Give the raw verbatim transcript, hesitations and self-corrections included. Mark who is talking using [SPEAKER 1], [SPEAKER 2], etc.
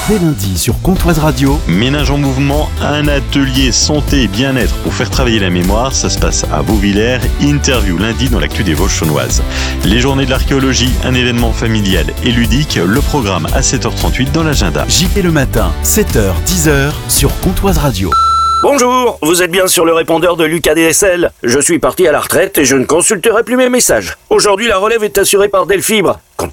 [SPEAKER 1] Dès lundi sur Comtoise Radio.
[SPEAKER 2] Ménage en mouvement, un atelier santé et bien-être pour faire travailler la mémoire. Ça se passe à Vauvillers. Interview lundi dans l'actu des Vosges chaulnoises. Les journées de l'archéologie, un événement familial et ludique. Le programme à sept heures trente-huit dans l'agenda.
[SPEAKER 1] J P le matin, sept heures dix heures sur Comtoise Radio.
[SPEAKER 3] Bonjour, vous êtes bien sur le répondeur de Lucas D S L. Je suis parti à la retraite et je ne consulterai plus mes messages. Aujourd'hui, la relève est assurée par Delfibre. Quand